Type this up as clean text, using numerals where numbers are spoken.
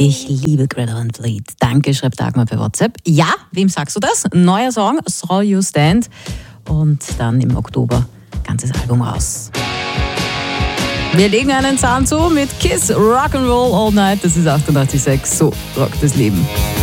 Ich liebe Greta Van Fleet. Danke, schreibt Dagmar per WhatsApp. Ja, wem sagst du das? Neuer Song, Saw You Stand. Und dann im Oktober ganzes Album raus. Wir legen einen Zahn zu mit Kiss Rock'n'Roll All Night. Das ist 88,6. So rockt das Leben.